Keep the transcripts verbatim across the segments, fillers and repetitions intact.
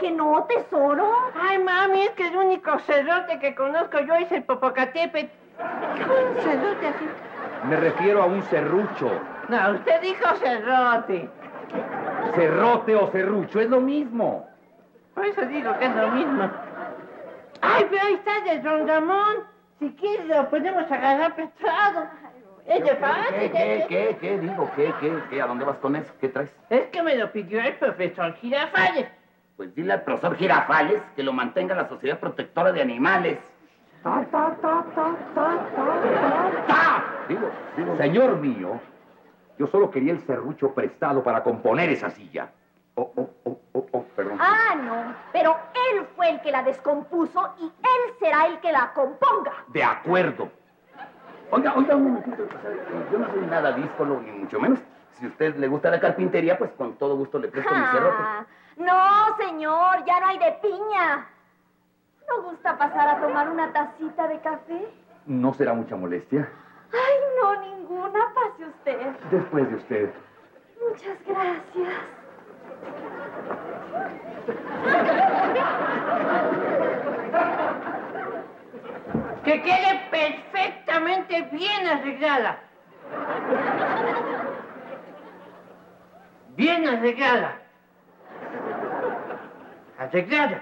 que no, tesoro? Ay, mami, es que el único cerrote que conozco yo es el Popocatépetl. Un cerrote así. Me refiero a un serrucho. No, usted dijo cerrote. Cerrote o serrucho es lo mismo. Por eso digo que es lo mismo. Ay, pero ahí está el Don Ramón. Si quieres lo podemos agarrar prestado. Es de fácil. ¿Qué, qué, qué, qué, digo? ¿Qué, qué, qué? ¿A dónde vas con eso? ¿Qué traes? Es que me lo pidió el profesor Girafales. Pues dile al profesor Girafales que lo mantenga la Sociedad Protectora de Animales. Ta, ta, ta, ta, ta, ta, ¡Ta! Digo, digo, señor mío, yo solo quería el serrucho prestado para componer esa silla. Oh, oh, oh, oh, oh, perdón. Ah, no, pero él fue el que la descompuso y él será el que la componga. De acuerdo. Oiga, oiga, un momentito. Yo no soy nada díscolo, ni mucho menos. Si a usted le gusta la carpintería, pues con todo gusto le presto mi cerrote. Ah, no, señor, ya no hay de piña. ¿No gusta pasar a tomar una tacita de café? ¿No será mucha molestia? Ay, no, ninguna. Pase usted. Después de usted. Muchas gracias. Que quede perfectamente bien arreglada. Bien arreglada. Arreglada.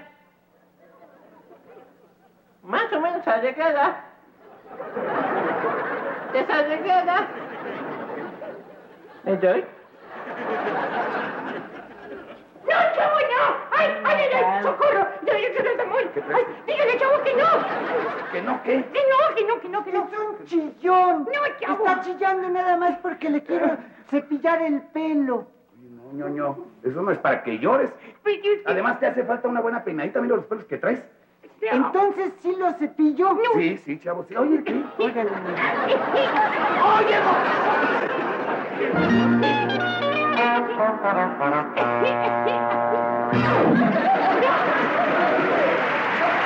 Más o menos arreglada. Desarreglada. ¿Me doy? ¡No, chavo, no! ¡Ay, ay, ay, ay! ¡Socorro! ¡No, yo quiero el amor! ¡Ay, dígale, chavo, que no! ¿Que no qué? ¡Que no, que no, que no, que no! Es un chillón. No, chavo. Está chillando nada más porque le quiero cepillar el pelo. No, ñoño, eso no es para que llores. Además, te hace falta una buena peinadita. Mira los pelos que traes. Entonces, ¿sí lo cepillo? Sí, sí, chavo, sí. Oye, ¿qué? Óigale. ¡Oye!